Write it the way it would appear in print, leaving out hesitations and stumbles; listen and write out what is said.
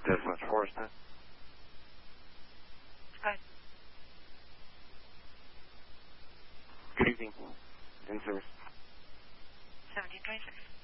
This is Mr. Forreston. Good. Good evening. In service. 1726.